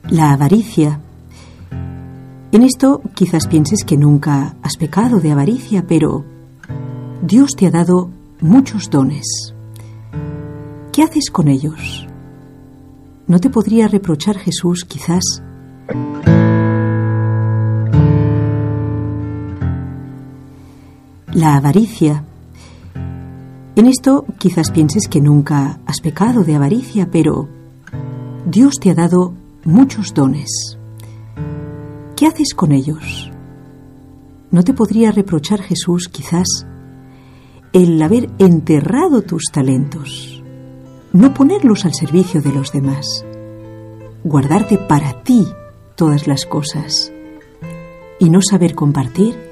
La avaricia. En esto quizás pienses que nunca has pecado de avaricia, pero Dios te ha dado muchos dones. ¿Qué haces con ellos? ¿No te podría reprochar Jesús, quizás? La avaricia. En esto quizás pienses que nunca has pecado de avaricia, pero Dios te ha dado muchos dones. ¿Qué haces con ellos? ¿No te podría reprochar Jesús, quizás, el haber enterrado tus talentos, no ponerlos al servicio de los demás, guardarte para ti todas las cosas y no saber compartir?